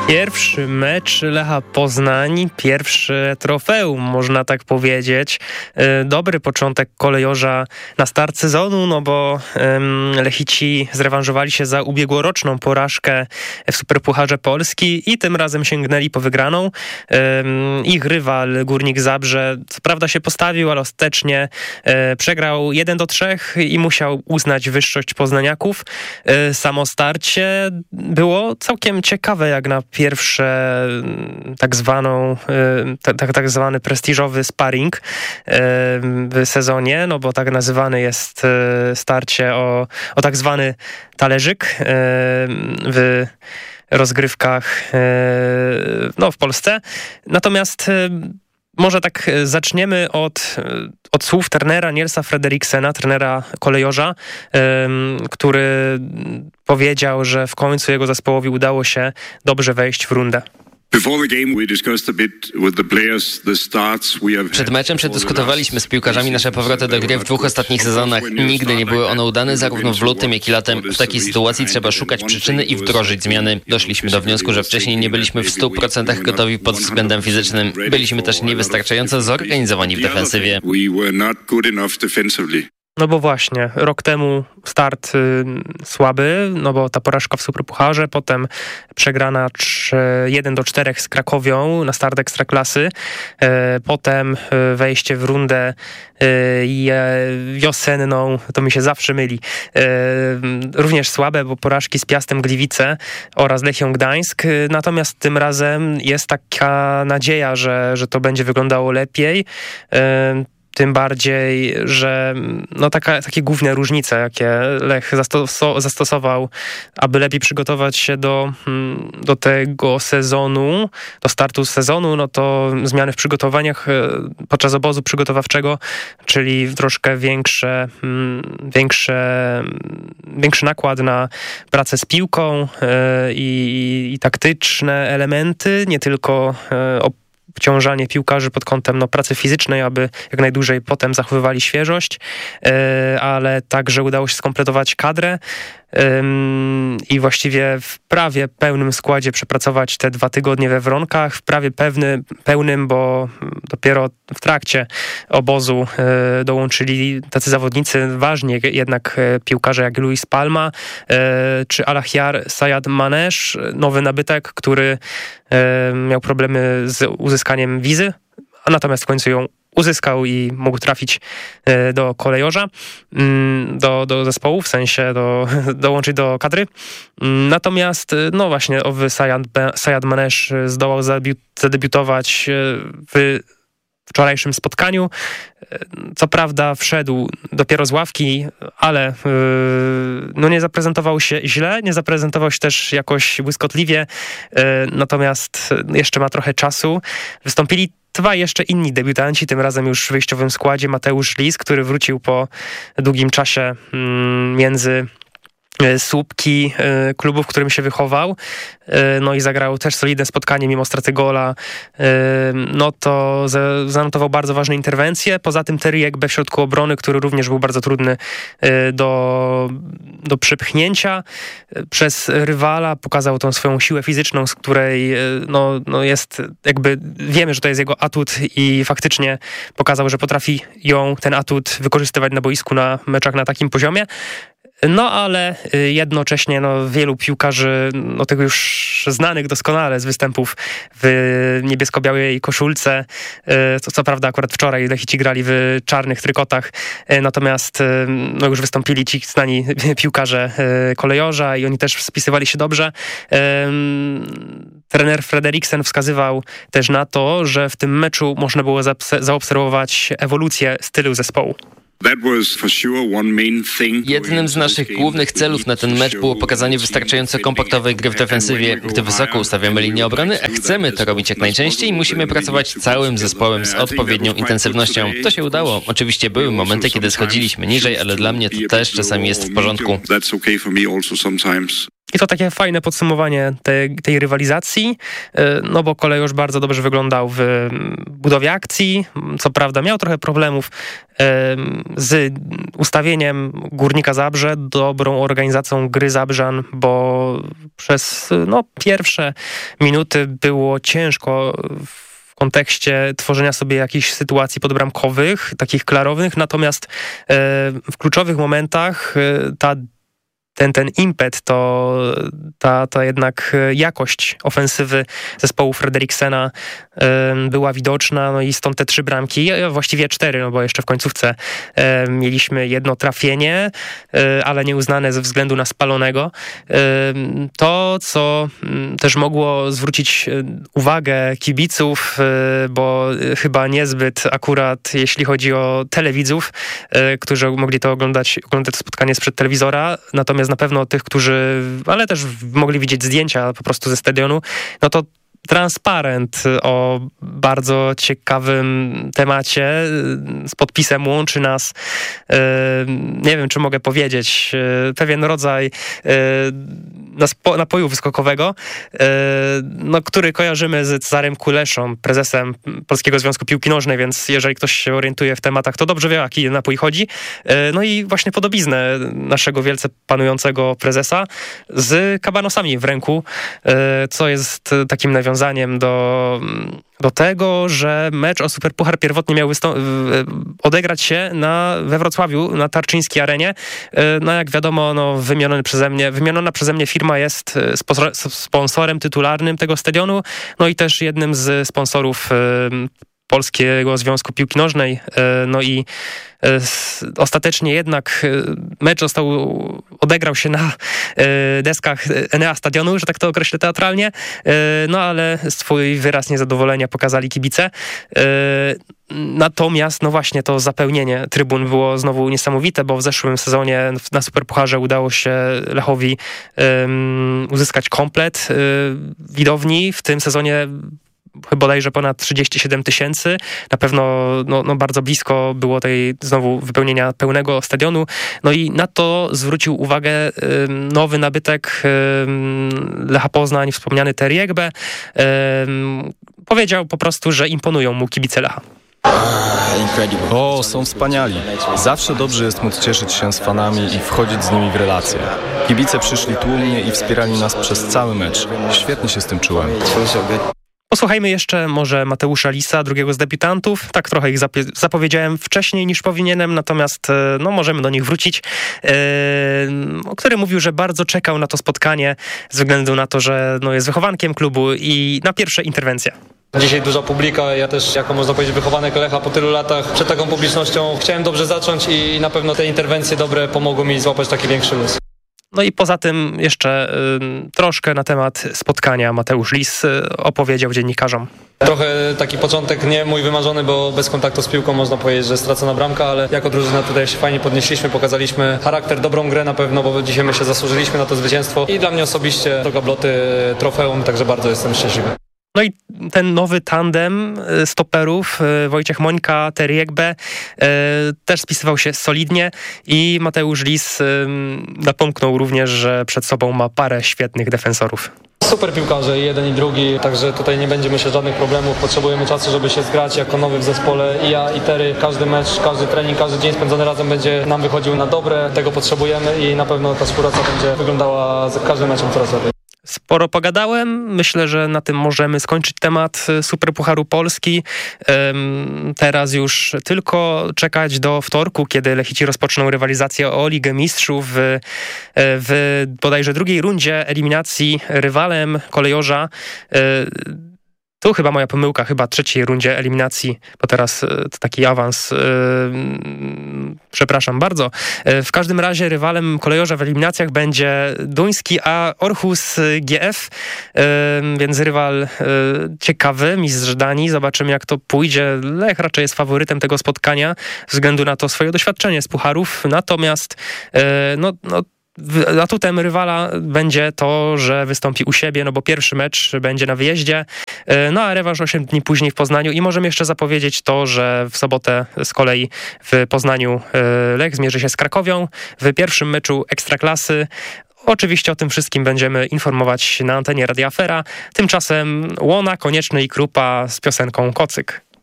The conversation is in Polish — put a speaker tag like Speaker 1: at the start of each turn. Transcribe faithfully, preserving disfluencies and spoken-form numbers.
Speaker 1: Pierwszy mecz Lecha Poznań, pierwsze trofeum, można tak powiedzieć. Dobry początek kolejorza na start sezonu, no bo um, Lechici zrewanżowali się za ubiegłoroczną porażkę w Superpucharze Polski i tym razem sięgnęli po wygraną. Um, ich rywal Górnik Zabrze co prawda się postawił, ale ostatecznie um, przegrał jeden do trzech i musiał uznać wyższość poznaniaków. Um, samo starcie było całkiem ciekawe jak na pierwsze tak zwaną, tak, tak zwany prestiżowy sparring w sezonie, no bo tak nazywany jest starcie o, o tak zwany talerzyk w rozgrywkach no, w Polsce. Natomiast może tak zaczniemy od, od słów trenera Nielsa Frederiksena, trenera kolejorza, który powiedział, że w końcu jego zespołowi udało się dobrze wejść w rundę.
Speaker 2: Przed meczem przedyskutowaliśmy z piłkarzami nasze powroty do gry w dwóch ostatnich sezonach. Nigdy nie były one udane, zarówno w lutym, jak i latem. W takiej sytuacji trzeba szukać przyczyny i wdrożyć zmiany. Doszliśmy do wniosku, że wcześniej nie byliśmy w stu procentach gotowi pod względem fizycznym. Byliśmy też niewystarczająco zorganizowani w defensywie.
Speaker 1: No bo właśnie, rok temu start y, słaby, no bo ta porażka w Superpucharze, potem przegrana jeden do czterech z Krakowią na start Ekstraklasy, y, potem y, wejście w rundę y, wiosenną, to mi się zawsze myli, y, również słabe, bo porażki z Piastem Gliwice oraz Lechią Gdańsk, y, natomiast tym razem jest taka nadzieja, że, że to będzie wyglądało lepiej. y, Tym bardziej, że no taka, takie główne różnice, jakie Lech zastos- zastosował, aby lepiej przygotować się do, do tego sezonu, do startu sezonu, no to zmiany w przygotowaniach podczas obozu przygotowawczego, czyli troszkę większe, większe, większy nakład na pracę z piłką i, i taktyczne elementy, nie tylko o obciążanie piłkarzy pod kątem no, pracy fizycznej, aby jak najdłużej potem zachowywali świeżość, yy, ale także udało się skompletować kadrę yy, i właściwie w prawie pełnym składzie przepracować te dwa tygodnie we Wronkach, w prawie pewny, pełnym, bo dopiero w trakcie obozu yy, dołączyli tacy zawodnicy ważni, jednak yy, piłkarze jak Luis Palma yy, czy Alahiar Sayad Manesz, nowy nabytek, który yy, miał problemy z uzyskaniem wizy, a natomiast w końcu ją uzyskał i mógł trafić do kolejorza, do, do zespołu, w sensie do, dołączyć do kadry. Natomiast, no właśnie, owy Sayad, Sayad Manesz zdołał zadebiutować w wczorajszym spotkaniu. Co prawda wszedł dopiero z ławki, ale yy, no nie zaprezentował się źle, nie zaprezentował się też jakoś błyskotliwie, yy, natomiast jeszcze ma trochę czasu. Wystąpili dwaj jeszcze inni debiutanci, tym razem już w wyjściowym składzie. Mateusz Lis, który wrócił po długim czasie yy, między słupki klubu, w którym się wychował, no i zagrał też solidne spotkanie mimo straty gola, no to zanotował bardzo ważne interwencje. Poza tym Terry Ekbe w środku obrony, który również był bardzo trudny do, do przepchnięcia przez rywala, pokazał tą swoją siłę fizyczną, z której no, no jest jakby, wiemy, że to jest jego atut i faktycznie pokazał, że potrafi ją, ten atut wykorzystywać na boisku na meczach na takim poziomie. No ale jednocześnie no, wielu piłkarzy, no tego już znanych doskonale z występów w niebiesko-białej koszulce, co, co prawda akurat wczoraj Lechici grali w czarnych trykotach, natomiast no, już wystąpili ci znani piłkarze kolejorza i oni też spisywali się dobrze. Trener Frederiksen wskazywał też na to, że w tym meczu można było zaobserwować ewolucję stylu zespołu.
Speaker 2: Jednym z naszych głównych celów na ten mecz było pokazanie wystarczająco kompaktowej gry w defensywie. Gdy wysoko ustawiamy linię obrony, a chcemy to robić jak najczęściej, musimy pracować całym zespołem z odpowiednią intensywnością. To się udało. Oczywiście były momenty, kiedy schodziliśmy niżej, ale dla mnie to też czasami jest w porządku.
Speaker 1: I to takie fajne podsumowanie tej, tej rywalizacji, no bo Kolejorz bardzo dobrze wyglądał w budowie akcji. Co prawda miał trochę problemów z ustawieniem Górnika Zabrze, dobrą organizacją gry Zabrzan, bo przez no, pierwsze minuty było ciężko w kontekście tworzenia sobie jakichś sytuacji podbramkowych, takich klarownych, natomiast w kluczowych momentach ta Ten, ten impet, to ta, ta jednak jakość ofensywy zespołu Frederiksena y, była widoczna, no i stąd te trzy bramki, właściwie cztery, no bo jeszcze w końcówce y, mieliśmy jedno trafienie, y, ale nieuznane ze względu na spalonego. Y, to, co y, też mogło zwrócić uwagę kibiców, y, bo chyba niezbyt akurat, jeśli chodzi o telewidzów, y, którzy mogli to oglądać, oglądać to spotkanie sprzed telewizora, natomiast na pewno tych, którzy, ale też mogli widzieć zdjęcia po prostu ze stadionu, no to transparent o bardzo ciekawym temacie z podpisem łączy nas, nie wiem, czy mogę powiedzieć, pewien rodzaj napoju wyskokowego, no, który kojarzymy z Cezarem Kuleszą, prezesem Polskiego Związku Piłki Nożnej, więc jeżeli ktoś się orientuje w tematach, to dobrze wie, o jaki napój chodzi. No i właśnie podobiznę naszego wielce panującego prezesa z kabanosami w ręku, co jest takim nawiązaniem do, do tego, że mecz o Superpuchar pierwotnie miał wystą- odegrać się na, we Wrocławiu na Tarczyńskiej Arenie. No jak wiadomo, no, wymieniony przeze mnie, wymieniona przeze mnie firma jest sponsorem tytularnym tego stadionu, no i też jednym z sponsorów Polskiego Związku Piłki Nożnej. No i ostatecznie jednak mecz został, odegrał się na deskach Enea Stadionu, że tak to określę teatralnie, no ale swój wyraz niezadowolenia pokazali kibice. Natomiast, no właśnie, to zapełnienie trybun było znowu niesamowite, bo w zeszłym sezonie na Superpucharze udało się Lechowi um, uzyskać komplet um, widowni. W tym sezonie bodajże ponad trzydzieści siedem tysięcy. Na pewno no, no bardzo blisko było tej znowu wypełnienia pełnego stadionu. No i na to zwrócił uwagę um, nowy nabytek um, Lecha Poznań, wspomniany Teriegbe. Um, powiedział po prostu, że imponują mu kibice Lecha.
Speaker 3: O, są wspaniali. Zawsze dobrze jest móc cieszyć się z fanami i wchodzić z nimi w relacje. Kibice przyszli tłumnie i wspierali nas przez cały mecz. Świetnie się z tym czułem.
Speaker 1: Posłuchajmy jeszcze może Mateusza Lisa, drugiego z debiutantów. Tak trochę ich zapie- zapowiedziałem wcześniej niż powinienem, natomiast no, możemy do nich wrócić. Yy, który mówił, że bardzo czekał na to spotkanie ze względu na to, że no, jest wychowankiem klubu i na pierwsze interwencje.
Speaker 4: Dzisiaj duża publika, ja też jako można powiedzieć wychowanek Lecha po tylu latach przed taką publicznością chciałem dobrze zacząć i na pewno te interwencje dobre pomogły mi złapać taki większy luz.
Speaker 1: No i poza tym jeszcze y, troszkę na temat spotkania Mateusz Lis y, opowiedział dziennikarzom.
Speaker 4: Trochę taki początek nie mój wymarzony, bo bez kontaktu z piłką można powiedzieć, że stracona bramka, ale jako drużyna tutaj się fajnie podnieśliśmy, pokazaliśmy charakter, dobrą grę na pewno, bo dzisiaj my się zasłużyliśmy na to zwycięstwo i dla mnie osobiście do gabloty trofeum, także bardzo jestem szczęśliwy.
Speaker 1: No i ten nowy tandem stoperów, Wojciech Mońka, Teriegbe, też spisywał się solidnie i Mateusz Lis napomknął również, że przed sobą ma parę świetnych defensorów.
Speaker 4: Super piłkarze, jeden i drugi, także tutaj nie będzie myślę żadnych problemów, potrzebujemy czasu, żeby się zgrać jako nowy w zespole i ja i Tery, każdy mecz, każdy trening, każdy dzień spędzony razem będzie nam wychodził na dobre, tego potrzebujemy i na pewno ta współpraca będzie wyglądała z każdym meczem coraz lepiej.
Speaker 1: Sporo pogadałem. Myślę, że na tym możemy skończyć temat Superpucharu Polski. Teraz już tylko czekać do wtorku, kiedy Lechici rozpoczną rywalizację o Ligę Mistrzów w, w bodajże drugiej rundzie eliminacji rywalem Kolejorza. Tu chyba moja pomyłka, chyba trzeciej rundzie eliminacji, bo teraz to taki awans. Yy, przepraszam bardzo. Yy, w każdym razie rywalem Kolejorza w eliminacjach będzie duński A Orhus G F, yy, więc rywal yy, ciekawy, mistrz Danii. Zobaczymy, jak to pójdzie. Lech raczej jest faworytem tego spotkania ze względu na to swoje doświadczenie z pucharów. Natomiast yy, no, no atutem rywala będzie to, że wystąpi u siebie, no bo pierwszy mecz będzie na wyjeździe, no a rewanż osiem dni później w Poznaniu i możemy jeszcze zapowiedzieć to, że w sobotę z kolei w Poznaniu Lech zmierzy się z Krakowią w pierwszym meczu Ekstraklasy Oczywiście o tym wszystkim będziemy informować na antenie Radia Afera. Tymczasem Łona, Konieczny i Krupa z piosenką Kocyk.